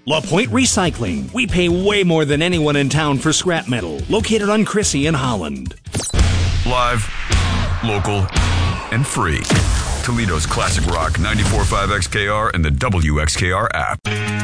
La Pointe Recycling. We pay way more than anyone in town for scrap metal. Located on Crissy in Holland. Live, local, and free. Toledo's classic rock 94.5 XKR and the WXKR app.